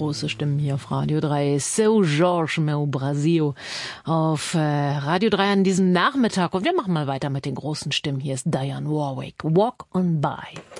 große Stimmen hier auf Radio 3. Seu Jorge meu Brasil auf Radio 3 an diesem Nachmittag. Und wir machen mal weiter mit den großen Stimmen. Hier ist Dionne Warwick. Walk on by.